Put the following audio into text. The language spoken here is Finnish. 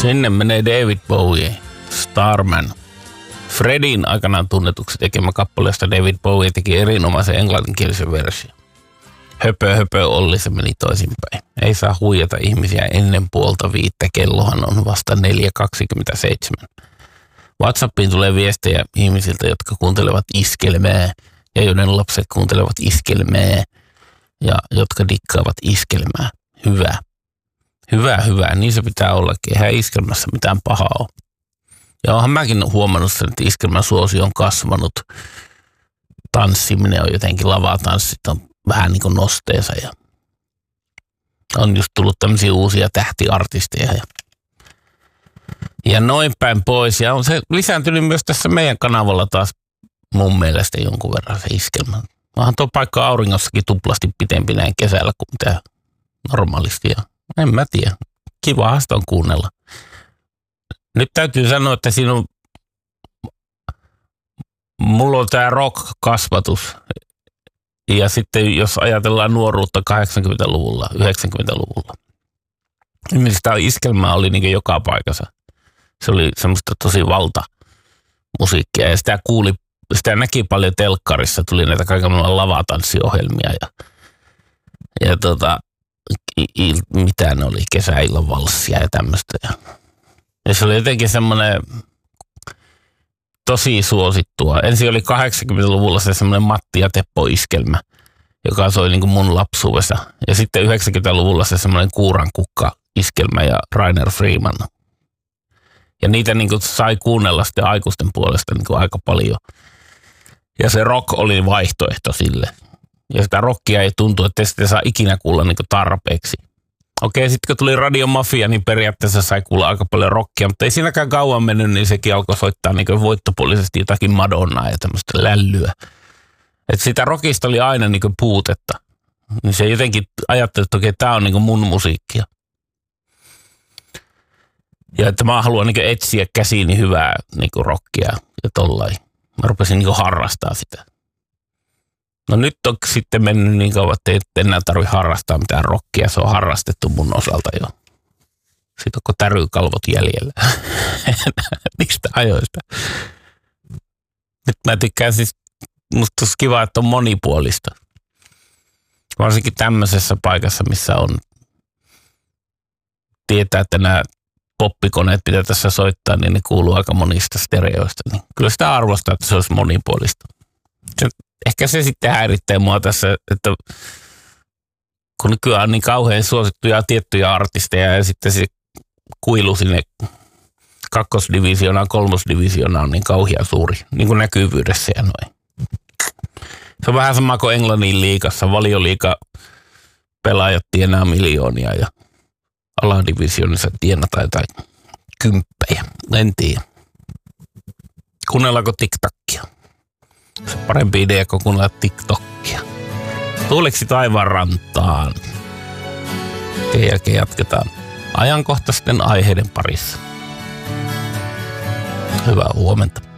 Sinne menee David Bowie, Starman. Fredin aikanaan tunnetuksi tekemä kappaleesta David Bowie teki erinomaisen englanninkielisen versio. Höpö Olli, se meni toisinpäin. Ei saa huijata ihmisiä ennen 4:30, kellohan on vasta 4:27. WhatsAppiin tulee viestejä ihmisiltä, jotka kuuntelevat iskelmää ja joiden lapset kuuntelevat iskelmää ja jotka dikkaavat iskelmää. Hyvä. Hyvä. Niin se pitää ollakin. Eihän iskelmässä mitään pahaa ole. Ja onhan mäkin huomannut sen, että iskelmän suosio on kasvanut. Tanssiminen on jotenkin, lavatanssit on vähän niin kuin nosteensa ja on just tullut tämmöisiä uusia tähtiartisteja ja noin päin pois. Ja on se lisääntynyt myös tässä meidän kanavalla taas mun mielestä jonkun verran se iskelmä. Onhan tuo paikka auringossakin tuplasti pitempi näin kesällä kuin mitä normaalisti. Ja en mä tiedä. Kiva sitä on kuunnella. Nyt täytyy sanoa, että siinä on, mulla on tää rock-kasvatus. Ja sitten jos ajatellaan nuoruutta 80-luvulla, 90-luvulla, niin sitä iskelmää oli niin joka paikassa. Se oli semmoista tosi valtamusiikkia ja sitä näki paljon telkkarissa, tuli näitä kaikenlaisia lavatanssiohjelmia ja mitä ne oli, kesäillan valssia ja tämmöistä. Ja se oli jotenkin semmoinen tosi suosittua. Ensin oli 80-luvulla se semmoinen Matti ja Teppo-iskelmä, joka soi niin kuin mun lapsuudessa. Ja sitten 90-luvulla se semmoinen Kuurankukka-iskelmä ja Rainer Freeman. Ja niitä niin kuin sai kuunnella sitten aikuisten puolesta niin kuin aika paljon. Ja se rock oli vaihtoehto sille. Ja sitä rockia ei tuntu, että sitä saa ikinä kuulla niin kuin tarpeeksi. Okei, sitten kun tuli Radio Mafia, niin periaatteessa sai kuulla aika paljon rockia, mutta ei siinäkään kauan mennyt, niin sekin alkoi soittaa niin kuin voittopuolisesti jotakin Madonnaa ja tämmöistä lällyä. Että sitä rockista oli aina niin kuin puutetta. Niin se jotenkin ajatteli, että okei, tää on niin kuin mun musiikkia. Ja että mä haluan niin kuin etsiä käsiini hyvää niin kuin rockia ja tollain. Mä rupesin niin kuin harrastaa sitä. No nyt on sitten mennyt niin kauan, että ei enää tarvitse harrastaa mitään rockia. Se on harrastettu mun osalta jo. Siitä onko tärykalvot jäljellä niistä ajoista. Nyt mä tykkään siis, musta olisi kiva, että on monipuolista. Varsinkin tämmöisessä paikassa, missä on, tietää, että nämä poppikoneet, mitä tässä soittaa, niin ne kuuluu aika monista stereoista. Niin kyllä sitä arvostaa, että se olisi monipuolista. Ehkä se sitten häiritsee mua tässä, että kun nykyään on niin kauhean suosittuja tiettyjä artisteja ja sitten se kuilu sinne kakkosdivisioonaan, kolmosdivisioonaan on niin kauhean suuri, niin kuin näkyvyydessä ja noin. Se on vähän sama kuin Englannin liigassa. Valioliiga pelaajat tienaa miljoonia ja aladivisioonissa tienataan jotain kymppejä. En tiedä. Kuunnellaanko TikTokia? Se on parempi idea kuin kuunnella TikTokia. Tuuleksi taivaan rantaan. Sen jälkeen jatketaan ajankohtaisten aiheiden parissa. Hyvää huomenta.